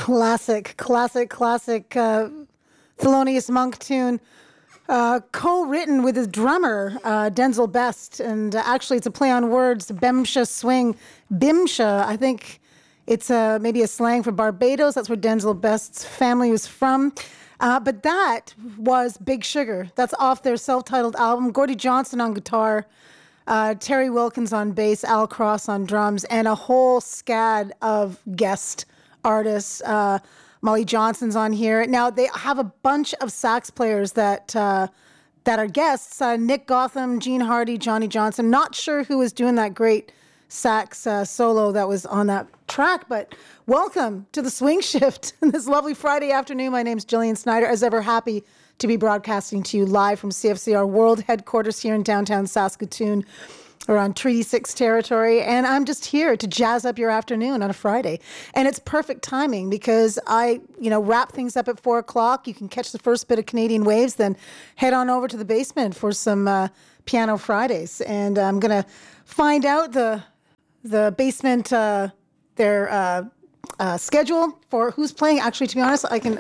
classic Thelonious Monk tune, co-written with his drummer, Denzel Best. And actually, it's a play on words, Bemsha Swing. Bimsha, I think it's maybe a slang for Barbados. That's where Denzel Best's family was from. But that was Big Sugar. That's off their self-titled album. Gordie Johnson on guitar, Terry Wilkins on bass, Al Cross on drums, and a whole scad of guest artists. Molly Johnson's on here. Now, they have a bunch of sax players that are guests. Nick Gotham, Gene Hardy, Johnny Johnson. Not sure who was doing that great sax solo that was on that track, but welcome to the Swing Shift this lovely Friday afternoon. My name's Jillian Snyder, as ever happy to be broadcasting to you live from CFCR World Headquarters here in downtown Saskatoon, or on Treaty 6 territory, and I'm just here to jazz up your afternoon on a Friday. And it's perfect timing because I, wrap things up at 4 o'clock. You can catch the first bit of Canadian Waves, then head on over to the basement for some Piano Fridays. And I'm going to find out the basement, their schedule for who's playing. Actually, to be honest, I can